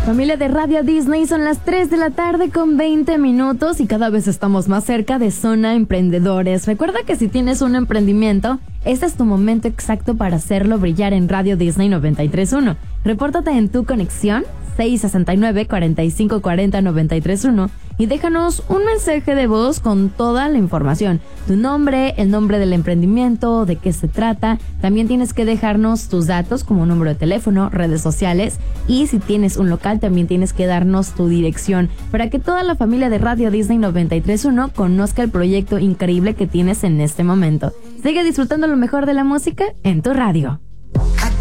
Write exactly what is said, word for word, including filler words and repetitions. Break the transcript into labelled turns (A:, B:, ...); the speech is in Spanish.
A: Familia de Radio Disney, son las tres de la tarde con veinte minutos y cada vez estamos más cerca de Zona Emprendedores. Recuerda que si tienes un emprendimiento, este es tu momento exacto para hacerlo brillar en Radio Disney noventa y tres punto uno. Repórtate en tu conexión seis sesenta y nueve, cuarenta y cinco cuarenta, noventa y tres punto uno y déjanos un mensaje de voz con toda la información. Tu nombre, el nombre del emprendimiento, de qué se trata. También tienes que dejarnos tus datos como número de teléfono, redes sociales y si tienes un local también tienes que darnos tu dirección para que toda la familia de Radio Disney noventa y tres punto uno conozca el proyecto increíble que tienes en este momento. Sigue disfrutando lo mejor de la música en tu radio.